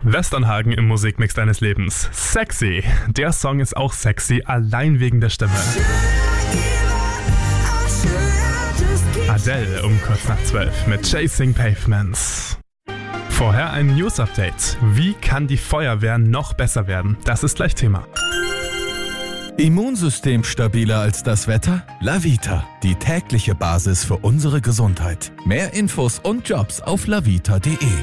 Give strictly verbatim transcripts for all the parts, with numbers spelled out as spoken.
Westernhagen im Musikmix deines Lebens. Sexy. Der Song ist auch sexy, allein wegen der Stimme. Adele um kurz nach zwölf mit Chasing Pavements. Vorher ein News-Update. Wie kann die Feuerwehr noch besser werden? Das ist gleich Thema. Immunsystem stabiler als das Wetter? Lavita, die tägliche Basis für unsere Gesundheit. Mehr Infos und Jobs auf lavita punkt de.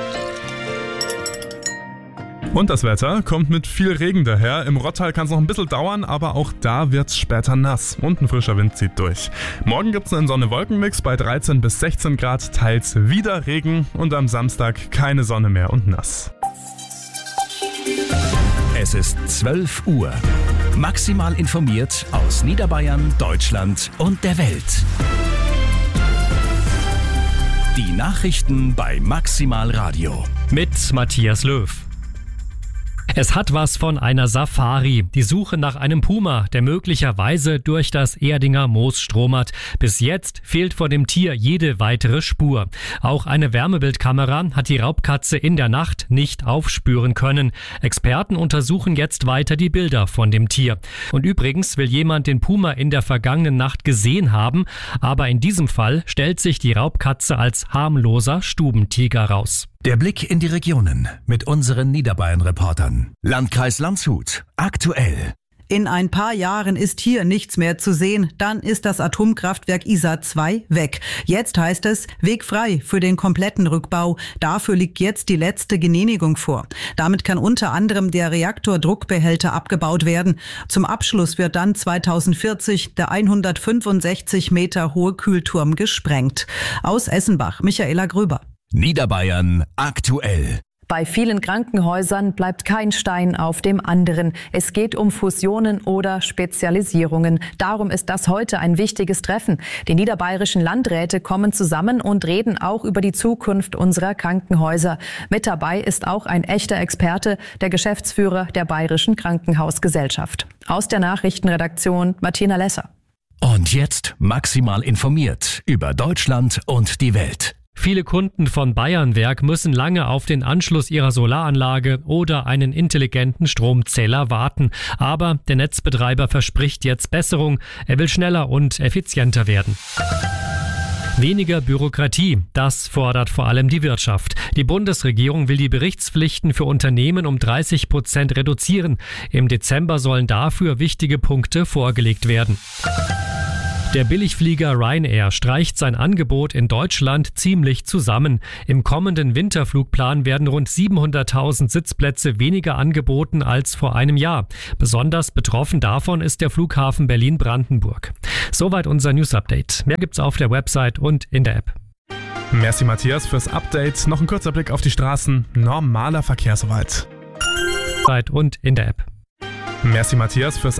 Und das Wetter kommt mit viel Regen daher. Im Rottal kann es noch ein bisschen dauern, aber auch da wird's später nass und ein frischer Wind zieht durch. Morgen gibt's einen Sonne-Wolken-Mix bei dreizehn bis sechzehn Grad, teils wieder Regen und am Samstag keine Sonne mehr und nass. Es ist zwölf Uhr. Maximal informiert aus Niederbayern, Deutschland und der Welt. Die Nachrichten bei Maximal Radio. Mit Matthias Löw. Es hat was von einer Safari. Die Suche nach einem Puma, der möglicherweise durch das Erdinger Moos stromert. Bis jetzt fehlt vor dem Tier jede weitere Spur. Auch eine Wärmebildkamera hat die Raubkatze in der Nacht nicht aufspüren können. Experten untersuchen jetzt weiter die Bilder von dem Tier. Und übrigens will jemand den Puma in der vergangenen Nacht gesehen haben, aber in diesem Fall stellt sich die Raubkatze als harmloser Stubentiger raus. Der Blick in die Regionen mit unseren Niederbayern-Reportern. Landkreis Landshut. Aktuell. In ein paar Jahren ist hier nichts mehr zu sehen. Dann ist das Atomkraftwerk Isar zwei weg. Jetzt heißt es, Weg frei für den kompletten Rückbau. Dafür liegt jetzt die letzte Genehmigung vor. Damit kann unter anderem der Reaktordruckbehälter abgebaut werden. Zum Abschluss wird dann zweitausendvierzig der hundertfünfundsechzig Meter hohe Kühlturm gesprengt. Aus Essenbach, Michaela Gröber. Niederbayern aktuell. Bei vielen Krankenhäusern bleibt kein Stein auf dem anderen. Es geht um Fusionen oder Spezialisierungen. Darum ist das heute ein wichtiges Treffen. Die niederbayerischen Landräte kommen zusammen und reden auch über die Zukunft unserer Krankenhäuser. Mit dabei ist auch ein echter Experte, der Geschäftsführer der Bayerischen Krankenhausgesellschaft. Aus der Nachrichtenredaktion Martina Lesser. Und jetzt maximal informiert über Deutschland und die Welt. Viele Kunden von Bayernwerk müssen lange auf den Anschluss ihrer Solaranlage oder einen intelligenten Stromzähler warten. Aber der Netzbetreiber verspricht jetzt Besserung. Er will schneller und effizienter werden. Weniger Bürokratie, das fordert vor allem die Wirtschaft. Die Bundesregierung will die Berichtspflichten für Unternehmen um dreißig Prozent reduzieren. Im Dezember sollen dafür wichtige Punkte vorgelegt werden. Der Billigflieger Ryanair streicht sein Angebot in Deutschland ziemlich zusammen. Im kommenden Winterflugplan werden rund siebenhunderttausend Sitzplätze weniger angeboten als vor einem Jahr. Besonders betroffen davon ist der Flughafen Berlin-Brandenburg. Soweit unser News-Update. Mehr gibt's auf der Website und in der App. Merci Matthias fürs Update. Noch ein kurzer Blick auf die Straßen. Normaler Verkehr soweit. Und in der App. Merci Matthias fürs